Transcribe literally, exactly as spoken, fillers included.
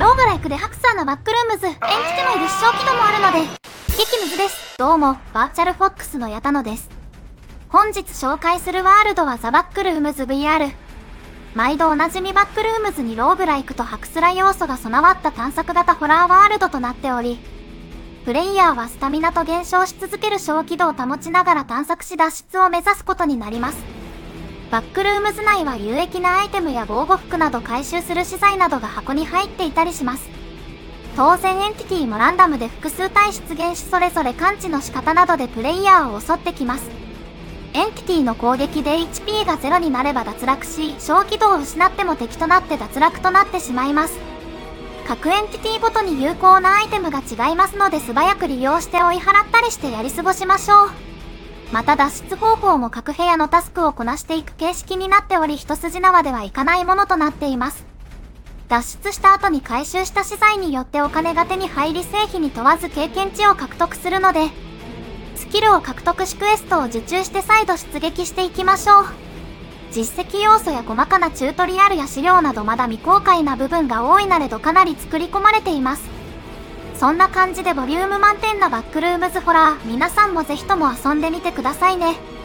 ローグライクでハクサーのバックルームズ、延期手のいる視聴機能もあるので、激ムズです。どうも、バーチャルフォックスの矢田野です。本日紹介するワールドはザ・バックルームズ ブイアール。毎度おなじみバックルームズにローグライクとハクスラ要素が備わった探索型ホラーワールドとなっており、プレイヤーはスタミナと減少し続ける小軌道を保ちながら探索し脱出を目指すことになります。バックルームズ内は有益なアイテムや防護服など回収する資材などが箱に入っていたりします。当然エンティティもランダムで複数体出現し、それぞれ感知の仕方などでプレイヤーを襲ってきます。エンティティの攻撃で エイチピー がゼロになれば脱落し、小軌道を失っても敵となって脱落となってしまいます。各エンティティごとに有効なアイテムが違いますので、素早く利用して追い払ったりしてやり過ごしましょう。また脱出方法も各部屋のタスクをこなしていく形式になっており、一筋縄ではいかないものとなっています。脱出した後に回収した資材によってお金が手に入り、成否に問わず経験値を獲得するので、スキルを獲得しクエストを受注して再度出撃していきましょう。実績要素や細かなチュートリアルや資料などまだ未公開な部分が多いなれどかなり作り込まれています。そんな感じでボリューム満点なバックルームズホラー、皆さんもぜひとも遊んでみてくださいね。